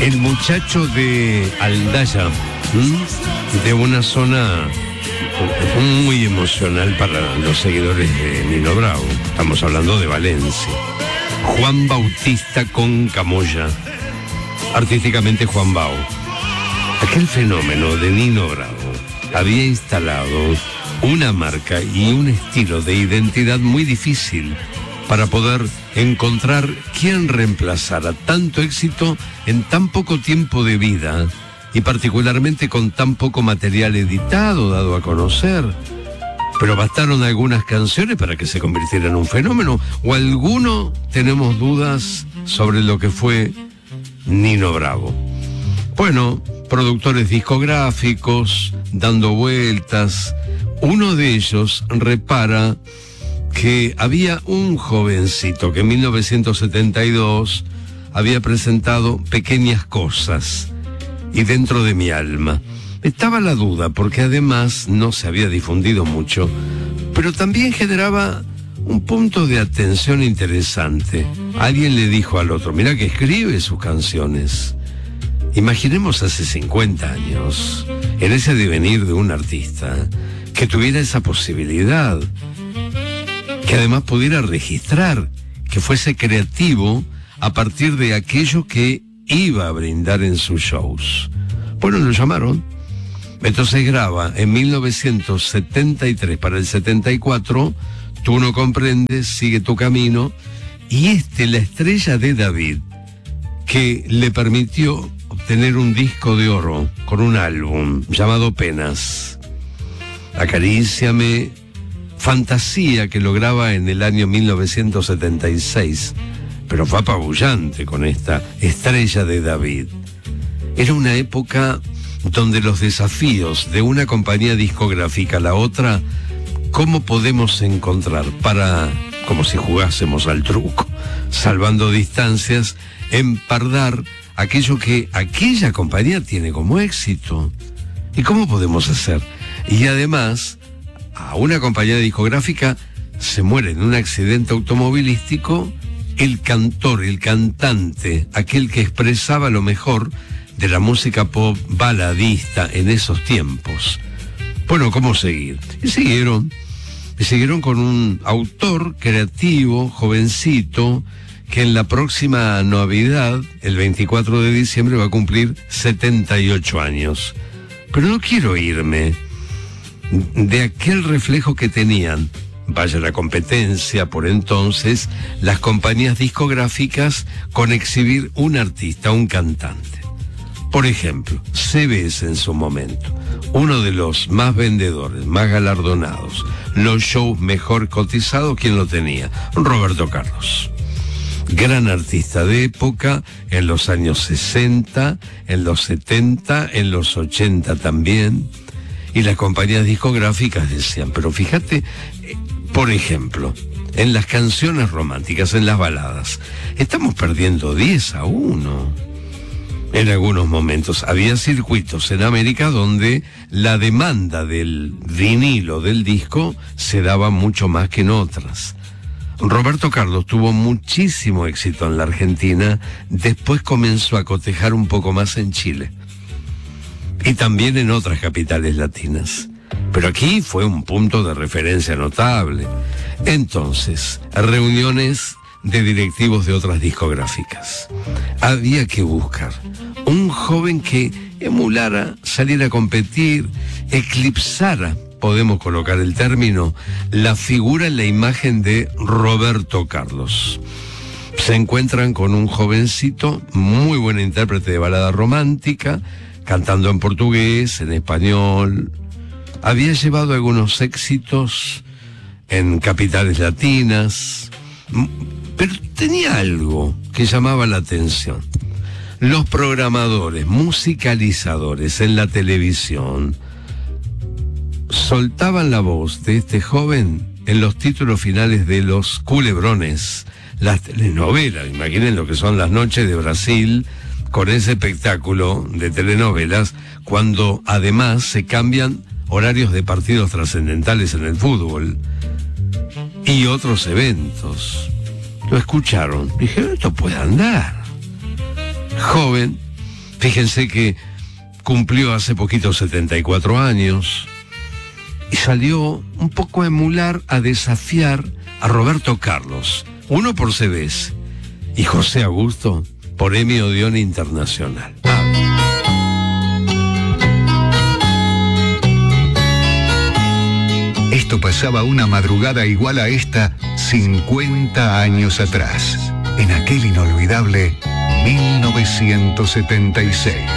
El muchacho de Aldaya, de una zona muy emocional para los seguidores de Nino Bravo. Estamos hablando de Valencia. Juan Bautista con Camoya, artísticamente Juan Bau. Aquel fenómeno de Nino Bravo había instalado una marca y un estilo de identidad muy difícil para poder encontrar quién reemplazara tanto éxito en tan poco tiempo de vida y particularmente con tan poco material editado, dado a conocer. Pero bastaron algunas canciones para que se convirtiera en un fenómeno, o alguno tenemos dudas sobre lo que fue Nino Bravo. Bueno, productores discográficos, dando vueltas. Uno de ellos repara que había un jovencito que en 1972 había presentado Pequeñas Cosas y Dentro de mi alma. Estaba la duda porque además no se había difundido mucho, pero también generaba un punto de atención interesante. Alguien le dijo al otro: mira que escribe sus canciones. Imaginemos hace 50 años, en ese devenir de un artista, que tuviera esa posibilidad, que además pudiera registrar, que fuese creativo a partir de aquello que iba a brindar en sus shows. Bueno, lo llamaron. Entonces graba en 1973 para el 74, Tú no comprendes, Sigue tu camino, y la estrella de David, que le permitió obtener un disco de oro con un álbum llamado Penas. Acaríciame, Fantasía, que lo graba en el año 1976, pero fue apabullante con esta estrella de David. Era una época donde los desafíos de una compañía discográfica a la otra, ¿cómo podemos encontrar para, como si jugásemos al truco, salvando distancias, empardar aquello que aquella compañía tiene como éxito? ¿Y cómo podemos hacer? Y además, a una compañía discográfica se muere en un accidente automovilístico el cantor, el cantante, aquel que expresaba lo mejor de la música pop baladista en esos tiempos. Bueno, ¿cómo seguir? Y siguieron con un autor creativo, jovencito, que en la próxima Navidad, el 24 de diciembre, va a cumplir 78 años. Pero no quiero irme de aquel reflejo que tenían, vaya la competencia por entonces, las compañías discográficas con exhibir un artista, un cantante. Por ejemplo, CBS en su momento, uno de los más vendedores, más galardonados, los shows mejor cotizados, ¿quién lo tenía? Roberto Carlos. Gran artista de época, en los años 60, en los 70, en los 80 también. Y las compañías discográficas decían, pero fíjate, por ejemplo, en las canciones románticas, en las baladas, estamos perdiendo 10-1. En algunos momentos había circuitos en América donde la demanda del vinilo, del disco, se daba mucho más que en otras. Roberto Carlos tuvo muchísimo éxito en la Argentina, después comenzó a cotejar un poco más en Chile y también en otras capitales latinas. Pero aquí fue un punto de referencia notable. Entonces, reuniones de directivos de otras discográficas. Había que buscar un joven que emulara, saliera a competir, eclipsara, podemos colocar el término, la figura en la imagen de Roberto Carlos. Se encuentran con un jovencito, muy buen intérprete de balada romántica, cantando en portugués, en español. Había llevado algunos éxitos en capitales latinas, pero tenía algo que llamaba la atención. Los programadores, musicalizadores en la televisión soltaban la voz de este joven en los títulos finales de los culebrones, las telenovelas. Imaginen lo que son las noches de Brasil con ese espectáculo de telenovelas, cuando además se cambian horarios de partidos trascendentales en el fútbol y otros eventos. Lo escucharon, dijeron, esto puede andar. Joven, Fíjense que cumplió hace poquito 74 años y salió un poco a emular, a desafiar a Roberto Carlos, uno por CBS y José Augusto por Emmy Odeón Internacional. Esto pasaba una madrugada igual a esta 50 años atrás, en aquel inolvidable 1976.